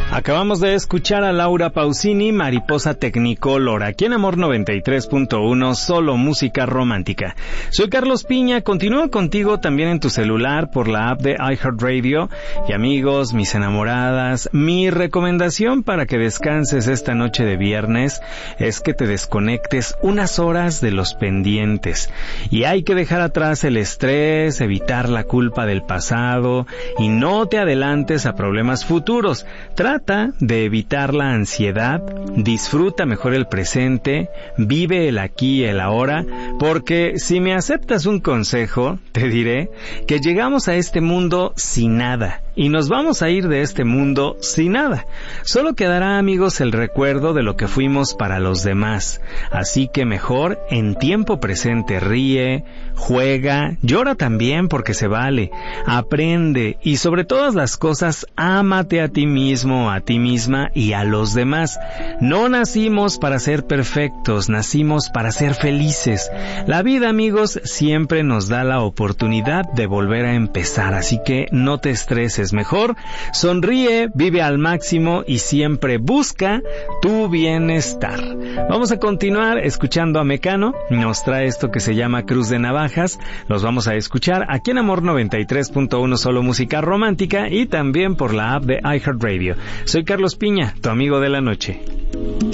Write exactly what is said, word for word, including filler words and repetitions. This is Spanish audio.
Acabamos de escuchar a Laura Pausini, Mariposa Technicolor, aquí en Amor noventa y tres punto uno, solo música romántica. Soy Carlos Piña, continúo contigo también en tu celular por la app de iHeartRadio. Y amigos, mis enamoradas, mi recomendación para que descanses esta noche de viernes es que te desconectes unas horas de los pendientes. Y hay que dejar atrás el estrés, evitar la culpa del pasado y no te adelantes a problemas futuros. Trata de evitar la ansiedad, disfruta mejor el presente, vive el aquí y el ahora, porque si me aceptas un consejo, te diré que llegamos a este mundo sin nada y nos vamos a ir de este mundo sin nada. Solo quedará, amigos, el recuerdo de lo que fuimos para los demás. Así que mejor en tiempo presente ríe, juega, llora también porque se vale, aprende y sobre todas las cosas ámate a ti mismo, a ti misma y a los demás. No nacimos para ser perfectos, nacimos para ser felices. La vida, amigos, siempre nos da la oportunidad de volver a empezar, así que no te estreses, mejor sonríe, vive al máximo y siempre busca tu bienestar. Vamos a continuar escuchando a Mecano, nos trae esto que se llama Cruz de Navajas. Los vamos a escuchar aquí en Amor noventa y tres punto uno, solo música romántica, y también por la app de iHeartRadio. Soy Carlos Piña, tu amigo de la noche.